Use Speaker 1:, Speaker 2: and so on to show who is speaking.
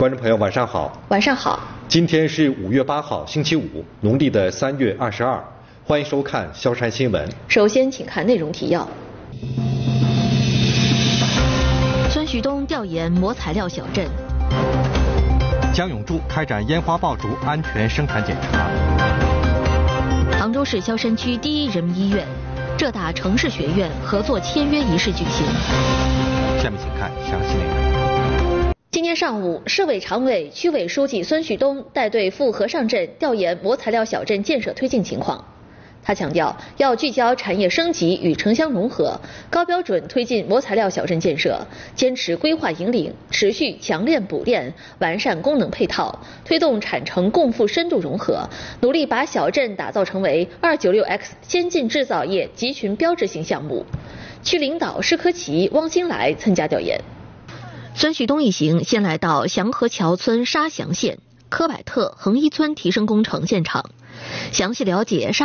Speaker 1: 观众朋友，晚上好。
Speaker 2: 晚上好。
Speaker 1: 今天是5月8号，星期五，农历的3月22。欢迎收看萧山新闻。
Speaker 2: 首先，请看内容提要。孙旭东调研磨材料小镇。
Speaker 3: 江永柱开展烟花爆竹安全生产检查。
Speaker 2: 杭州市萧山区第一人民医院、浙大城市学院合作签约仪式举行。
Speaker 3: 下面请看详细内容。
Speaker 2: 今天上午，市委常委、区委书记孙旭东带队赴和尚镇调研磨材料小镇建设推进情况。他强调，要聚焦产业升级与城乡融合，高标准推进磨材料小镇建设，坚持规划引领，持续强链补链，完善功能配套，推动产城共富深度融合，努力把小镇打造成为296X 先进制造业集群标志性项目。区领导施科奇、汪新来参加调研。孙旭东一行先来到祥和桥村沙祥县科百特恒一村提升工程现场，详细了解